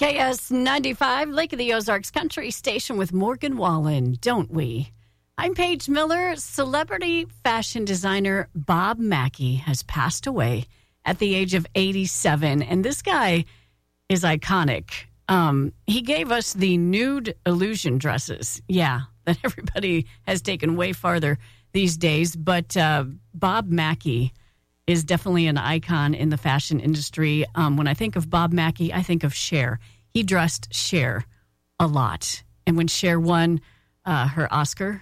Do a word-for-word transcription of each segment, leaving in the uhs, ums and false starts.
K S ninety-five, Lake of the Ozarks Country Station with Morgan Wallen, don't we? I'm Paige Miller. Celebrity fashion designer Bob Mackie has passed away at the age of eighty-seven, and this guy is iconic. Um, he gave us the nude illusion dresses, yeah, that everybody has taken way farther these days, but uh, Bob Mackie is definitely an icon in the fashion industry. Um, when I think of Bob Mackie, I think of Cher. He dressed Cher a lot. And when Cher won uh, her Oscar,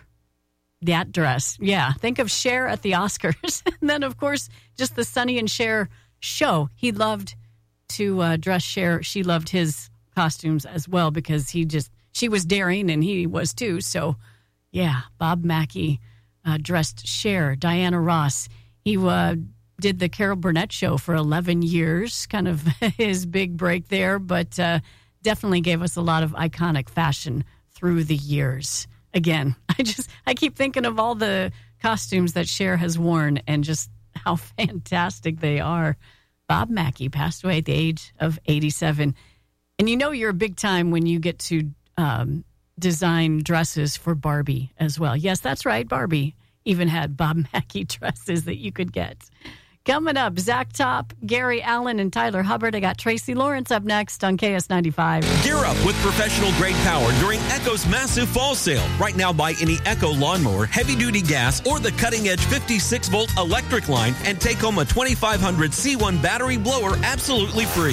that dress, yeah, think of Cher at the Oscars. And then, of course, just the Sonny and Cher show. He loved to uh, dress Cher. She loved his costumes as well because he just, she was daring and he was too. So, yeah, Bob Mackie uh, dressed Cher. Diana Ross. He uh, did the Carol Burnett show for eleven years, kind of his big break there, but uh, definitely gave us a lot of iconic fashion through the years. Again, I just, I keep thinking of all the costumes that Cher has worn and just how fantastic they are. Bob Mackie passed away at the age of eighty-seven. And you know you're a big time when you get to um, design dresses for Barbie as well. Yes, that's right, Barbie even had Bob Mackie dresses that you could get. Coming up, Zach Top, Gary Allen, and Tyler Hubbard. I got Tracy Lawrence up next on K S ninety-five. Gear up with professional-grade power during Echo's massive fall sale. Right now, buy any Echo lawnmower, heavy-duty gas, or the cutting-edge fifty-six volt electric line and take home a twenty-five hundred C one battery blower absolutely free.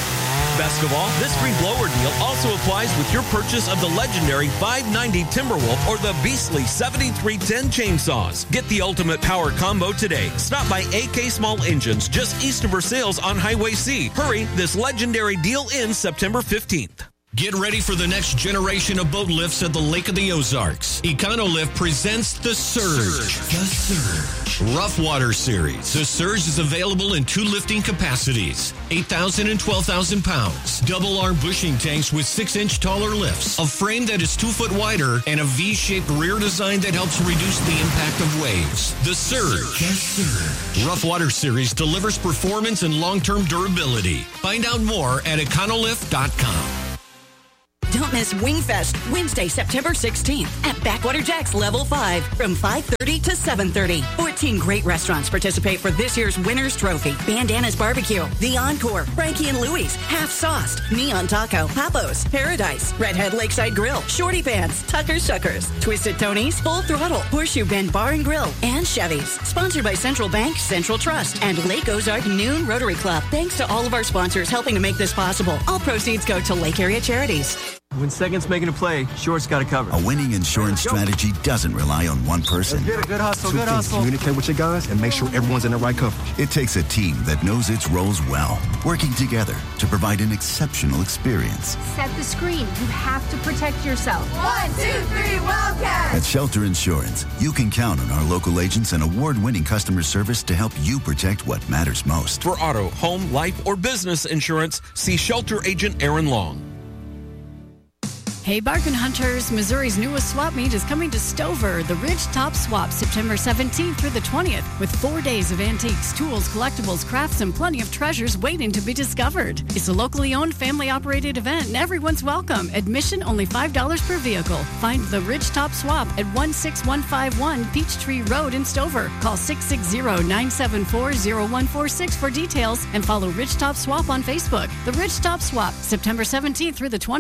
Best of all, this free blower deal also applies with your purchase of the legendary five ninety Timberwolf or the beastly seventy-three ten chainsaws. Get the ultimate power combo today. Stop by A K Small Engines just east of Versailles on Highway C. Hurry, this legendary deal ends September fifteenth. Get ready for the next generation of boat lifts at the Lake of the Ozarks. EconoLift presents the Surge. The Surge. Rough Water Series. The Surge is available in two lifting capacities, eight thousand and twelve thousand pounds. Double arm bushing tanks with six inch taller lifts, a frame that is two foot wider, and a V-shaped rear design that helps reduce the impact of waves. The Surge. The Surge. Rough Water Series delivers performance and long-term durability. Find out more at econolift dot com. Don't miss Wingfest, Wednesday, September sixteenth at Backwater Jack's Level five from five thirty to seven thirty. fourteen great restaurants participate for this year's Winner's Trophy. Bandana's Barbecue, The Encore, Frankie and Louie's, Half Sauced, Neon Taco, Papo's, Paradise, Redhead Lakeside Grill, Shorty Pants, Tucker's Shuckers, Twisted Tony's, Full Throttle, Horseshoe Bend Bar and Grill, and Chevy's. Sponsored by Central Bank, Central Trust, and Lake Ozark Noon Rotary Club. Thanks to all of our sponsors helping to make this possible. All proceeds go to Lake Area Charities. When second's making a play, short's got to cover. A winning insurance strategy doesn't rely on one person. Get a good hustle, Two good things. hustle. Communicate with your guys and make sure everyone's in the right coverage. It takes a team that knows its roles well, working together to provide an exceptional experience. Set the screen. You have to protect yourself. One, two, three, Wildcat! At Shelter Insurance, you can count on our local agents and award-winning customer service to help you protect what matters most. For auto, home, life, or business insurance, see Shelter Agent Aaron Long. Hey, Bargain Hunters, Missouri's newest swap meet is coming to Stover, the Ridge Top Swap, September seventeenth through the twentieth, with four days of antiques, tools, collectibles, crafts, and plenty of treasures waiting to be discovered. It's a locally owned, family-operated event, and everyone's welcome. Admission only five dollars per vehicle. Find the Ridge Top Swap at one six one five one Peachtree Road in Stover. Call six six zero, nine seven four, zero one four six for details, and follow Ridge Top Swap on Facebook. The Ridge Top Swap, September seventeenth through the twentieth.